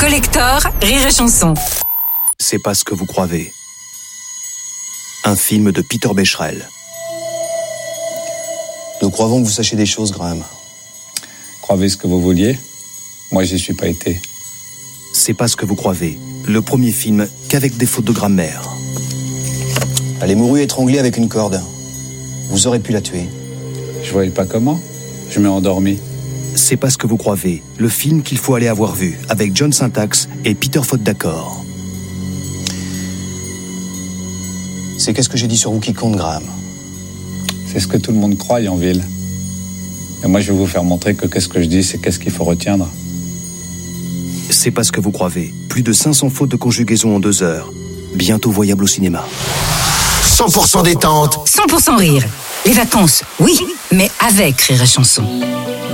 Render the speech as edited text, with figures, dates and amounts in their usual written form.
Collector, Rire et Chanson. C'est pas ce que vous croyez. Un film de Peter Becherel. Nous croyons que vous sachiez des choses, Graham. Croyez ce que vous vouliez. Moi, j'y suis pas été. C'est pas ce que vous croyez. Le premier film qu'avec des fautes de grammaire. Elle est mourue étranglée avec une corde. Vous aurez pu la tuer. Je voyais pas comment. Je m'ai endormi. C'est pas ce que vous croyez. Le film qu'il faut aller avoir vu avec John Syntax et Peter Faute d'accord. C'est qu'est-ce que j'ai dit sur vous qui compte, Graham. C'est ce que tout le monde croit en ville. Et moi, je vais vous faire montrer que qu'est-ce que je dis, c'est qu'est-ce qu'il faut retiendre. C'est pas ce que vous croyez. Plus de 500 fautes de conjugaison en 2 heures. Bientôt voyable au cinéma. 100% détente. 100% rire. Les vacances, oui, mais avec Rire et Chanson.